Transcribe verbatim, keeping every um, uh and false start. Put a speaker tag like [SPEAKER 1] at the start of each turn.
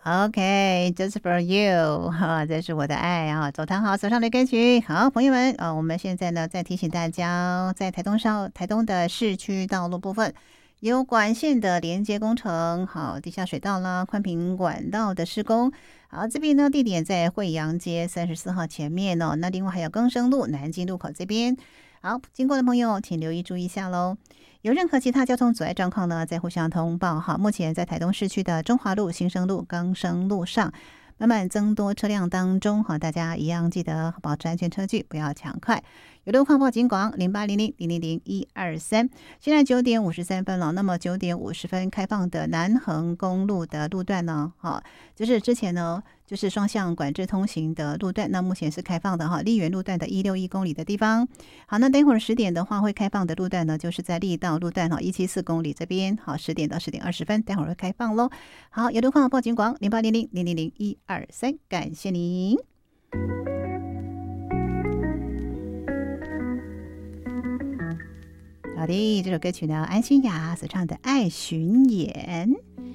[SPEAKER 1] OK，just for you， 哈，这是我的爱啊！走堂好，手上的歌曲。好，朋友们啊，我们现在呢再提醒大家，在台东上台东的市区道路部分有管线的连接工程，好，地下水道啦、宽频管道的施工。好，这边呢地点在惠阳街三十四号前面哦。那另外还有更生路南京路口这边。好，经过的朋友请留意注意一下喽。有任何其他交通阻碍状况呢，再互相通报哈。目前在台东市区的中华路、新生路、冈生路上，慢慢增多车辆当中哈，大家一样记得保持安全车距，不要抢快。有路况报警广零八零零零零零一二三。现在九点五十三分了，那么九点五十分开放的南横公路的路段呢，哈，就是之前呢就是双向管制通行的路段，那目前是开放的哈，丽园路段的一六一公里的地方。好，那等会儿十点的话会开放的路段呢，就是在力道路段哈一七四公里这边，好，十点到十点二十分，待会儿会开放喽。好，有路况报警广零八零零零零零一二三，感谢您。好的，这首歌曲呢，安心雅所唱的《爱巡演》。